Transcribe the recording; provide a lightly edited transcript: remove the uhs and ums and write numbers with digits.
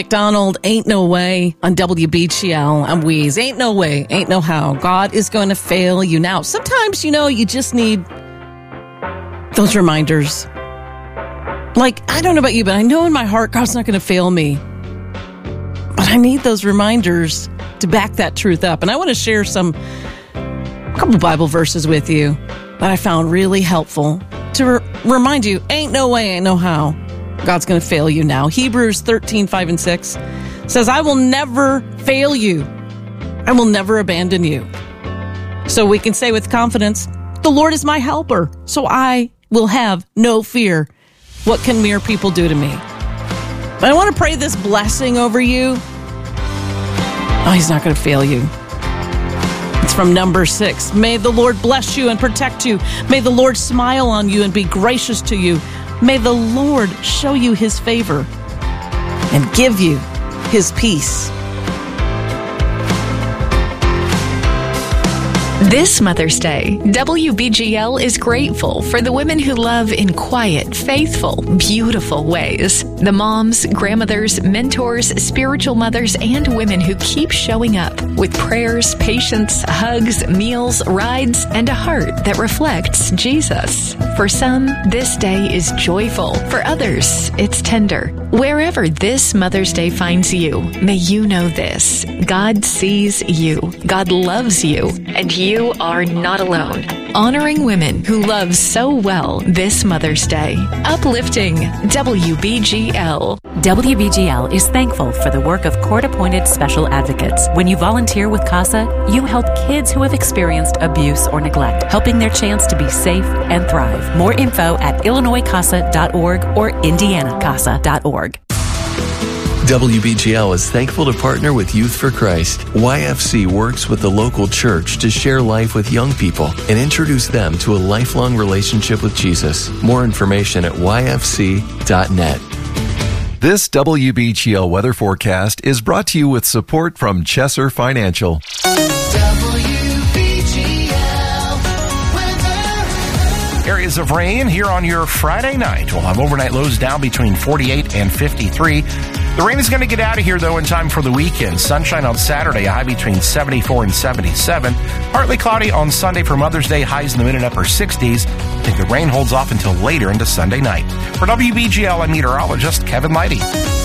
McDonald, ain't no way on WBGL. I'm Wheeze. Ain't no way, ain't no how. God is going to fail you now. Sometimes, you just need those reminders. Like, I don't know about you, but I know in my heart God's not going to fail me. But I need those reminders to back that truth up. And I want to share a couple Bible verses with you that I found really helpful to remind you, ain't no way, ain't no how. God's going to fail you now. Hebrews 13:5-6 says, I will never fail you. I will never abandon you. So we can say with confidence, the Lord is my helper, so I will have no fear. What can mere people do to me? But I want to pray this blessing over you. Oh, he's not going to fail you. It's from Numbers 6. May the Lord bless you and protect you. May the Lord smile on you and be gracious to you. May the Lord show you his favor and give you his peace. This Mother's Day, WBGL is grateful for the women who love in quiet, faithful, beautiful ways. The moms, grandmothers, mentors, spiritual mothers, and women who keep showing up with prayers, patience, hugs, meals, rides, and a heart that reflects Jesus. For some, this day is joyful. For others, it's tender. Wherever this Mother's Day finds you, may you know this: God sees you, God loves you, and you are not alone. Honoring women who love so well this Mother's Day. Uplifting WBGL. WBGL is thankful for the work of court-appointed special advocates. When you volunteer with CASA, you help kids who have experienced abuse or neglect, helping their chance to be safe and thrive. More info at IllinoisCASA.org or IndianaCASA.org. WBGL is thankful to partner with Youth for Christ. YFC works with the local church to share life with young people and introduce them to a lifelong relationship with Jesus. More information at yfc.net. This WBGL weather forecast is brought to you with support from Chesser Financial. Areas of rain here on your Friday night. We'll have overnight lows down between 48 and 53. The rain is going to get out of here, though, in time for the weekend. Sunshine on Saturday, a high between 74 and 77. Partly cloudy on Sunday for Mother's Day, highs in the mid and upper 60s. I think the rain holds off until later into Sunday night. For WBGL, I'm meteorologist Kevin Leidy.